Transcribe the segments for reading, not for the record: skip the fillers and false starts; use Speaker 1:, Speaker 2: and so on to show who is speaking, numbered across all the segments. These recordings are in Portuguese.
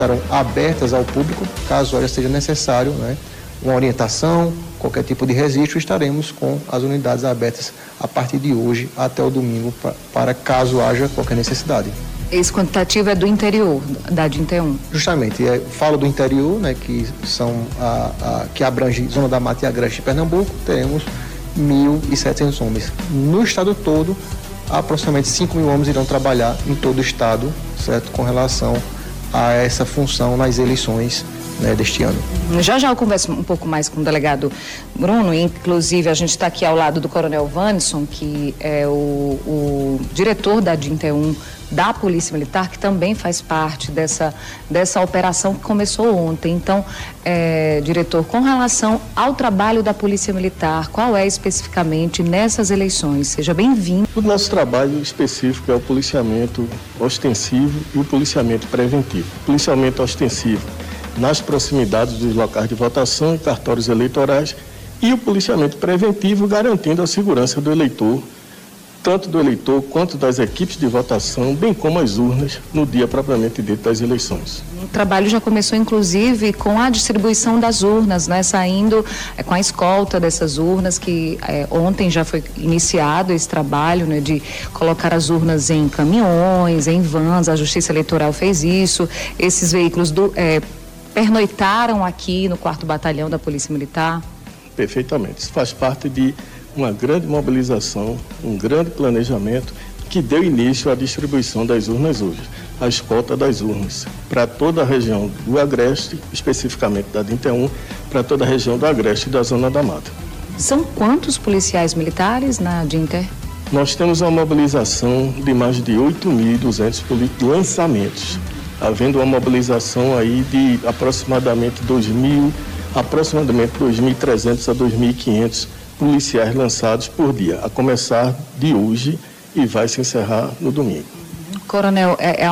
Speaker 1: estarão abertas ao público, caso seja necessário, né, uma orientação, qualquer tipo de registro, estaremos com as unidades abertas a partir de hoje até o domingo para caso haja qualquer necessidade.
Speaker 2: Esse quantitativo é do interior, da DINTE-1?
Speaker 1: Justamente, falo do interior, né, que são que abrange Zona da Mata e Agreste de Pernambuco, teremos 1.700 homens. No estado todo, aproximadamente 5.000 homens irão trabalhar em todo o estado, certo, com relação a essa função nas eleições, né, deste ano.
Speaker 2: Já eu converso um pouco mais com o delegado Bruno, inclusive a gente está aqui ao lado do Coronel Wanderson, que é o diretor da DINTE-1 da Polícia Militar, que também faz parte dessa operação que começou ontem. Então, diretor, com relação ao trabalho da Polícia Militar, qual é especificamente nessas eleições? Seja bem-vindo.
Speaker 3: O nosso trabalho específico é o policiamento ostensivo e o policiamento preventivo. O policiamento ostensivo nas proximidades dos locais de votação e cartórios eleitorais e o policiamento preventivo garantindo a segurança do eleitor, tanto do eleitor quanto das equipes de votação, bem como as urnas, no dia propriamente dito das eleições.
Speaker 2: O trabalho já começou, inclusive, com a distribuição das urnas, né? Saindo com a escolta dessas urnas, que ontem já foi iniciado esse trabalho, né? De colocar as urnas em caminhões, em vans, a Justiça Eleitoral fez isso, esses veículos pernoitaram aqui no 4º Batalhão da Polícia Militar?
Speaker 3: Perfeitamente, isso faz parte de uma grande mobilização, um grande planejamento que deu início à distribuição das urnas hoje, a escolta das urnas para toda a região do Agreste, especificamente da DINTE-1, para toda a região do Agreste e da Zona da Mata.
Speaker 2: São quantos policiais militares na DINTE?
Speaker 3: Nós temos uma mobilização de mais de 8.200 lançamentos, havendo uma mobilização aí de aproximadamente 2.300 a 2.500 policiais lançados por dia, a começar de hoje e vai se encerrar no domingo.
Speaker 2: Coronel, é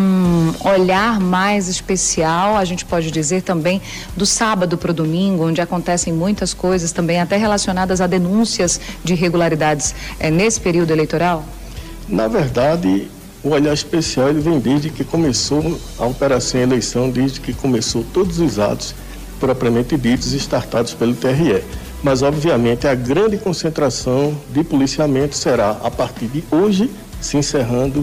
Speaker 2: um olhar mais especial, a gente pode dizer também, do sábado para o domingo, onde acontecem muitas coisas também, até relacionadas a denúncias de irregularidades nesse período eleitoral?
Speaker 3: Na verdade, o olhar especial ele vem desde que começou a Operação Eleição, desde que começou todos os atos propriamente ditos e startados pelo TRE. Mas, obviamente, a grande concentração de policiamento será a partir de hoje, se encerrando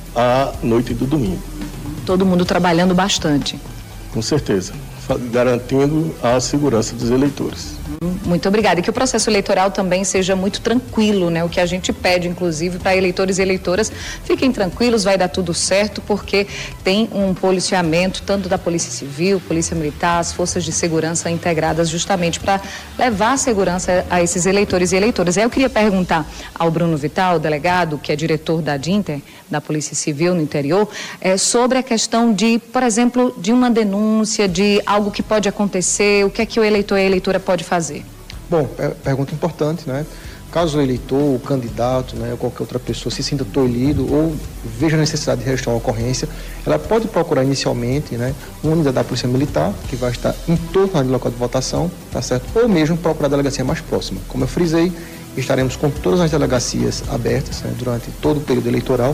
Speaker 3: a noite do domingo.
Speaker 2: Todo mundo trabalhando bastante.
Speaker 3: Com certeza, garantindo a segurança dos eleitores.
Speaker 2: Muito obrigada. E que o processo eleitoral também seja muito tranquilo, né? O que a gente pede, inclusive, para eleitores e eleitoras, fiquem tranquilos, vai dar tudo certo, porque tem um policiamento, tanto da Polícia Civil, Polícia Militar, as forças de segurança integradas justamente para levar segurança a esses eleitores e eleitoras. Aí eu queria perguntar ao Bruno Vital, delegado, que é diretor da DINTE, da Polícia Civil no interior, sobre a questão de, por exemplo, de uma denúncia, de algo que pode acontecer, o que é que o eleitor e a eleitora pode fazer?
Speaker 1: Bom, pergunta importante, né? Caso o eleitor, o candidato, né, ou qualquer outra pessoa se sinta tolhido ou veja a necessidade de registrar uma ocorrência, ela pode procurar inicialmente, né, uma unidade da Polícia Militar, que vai estar em torno do local de votação, tá certo? Ou mesmo procurar a delegacia mais próxima. Como eu frisei, estaremos com todas as delegacias abertas, né, durante todo o período eleitoral,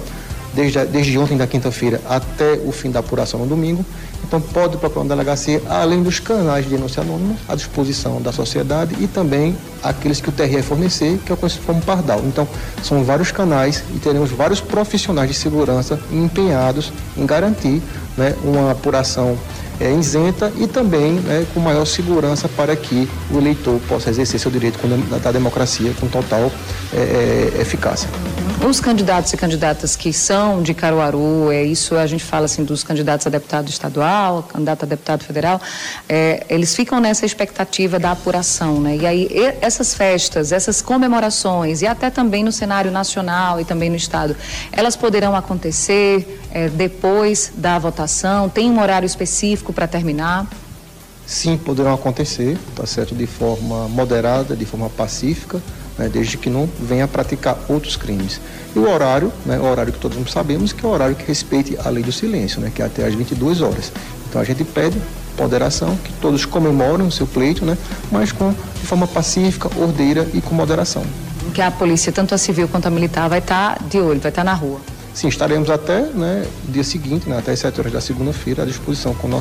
Speaker 1: desde ontem da quinta-feira até o fim da apuração no domingo. Então pode procurar uma delegacia, além dos canais de denúncia anônima à disposição da sociedade e também aqueles que o TRE fornecer, que é o conhecido como Pardal. Então são vários canais e teremos vários profissionais de segurança empenhados em garantir, né, uma apuração isenta e também, né, com maior segurança para que o eleitor possa exercer seu direito da democracia com total eficácia.
Speaker 2: Os candidatos e candidatas que são de Caruaru, isso a gente fala assim dos candidatos a deputado estadual, candidato a deputado federal, eles ficam nessa expectativa da apuração, né? E aí essas festas, essas comemorações e até também no cenário nacional e também no estado, elas poderão acontecer depois da votação? Tem um horário específico para terminar?
Speaker 1: Sim, poderão acontecer, tá certo, de forma moderada, de forma pacífica, né, desde que não venha a praticar outros crimes. E o horário, né, o horário que todos nós sabemos, que é o horário que respeite a lei do silêncio, né, que é até às 22 horas. Então a gente pede moderação, que todos comemorem o seu pleito, né, mas de forma pacífica, ordeira e com moderação.
Speaker 2: Que a polícia, tanto a civil quanto a militar, vai estar de olho, vai estar na rua.
Speaker 1: Sim, estaremos até, né, dia seguinte, né, até as 7 horas da segunda-feira, à disposição com